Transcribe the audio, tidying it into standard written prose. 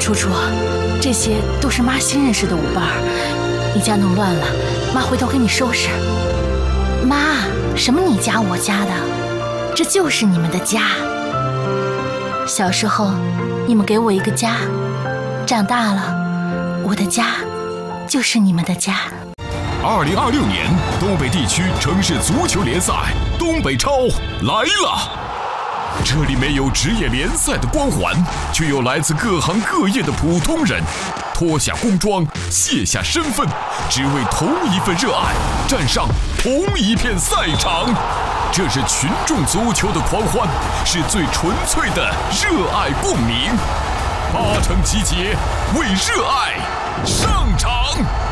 楚楚，这些都是妈新认识的舞伴儿，你家弄乱了，妈回头给你收拾。妈，什么你家我家的，这就是你们的家。小时候，你们给我一个家，长大了，我的家就是你们的家。 2026年东北地区城市足球联赛东北超来了。这里没有职业联赛的光环，却有来自各行各业的普通人，脱下工装，卸下身份，只为同一份热爱，站上同一片赛场。这是群众足球的狂欢，是最纯粹的热爱共鸣。8城集结，为热爱上场。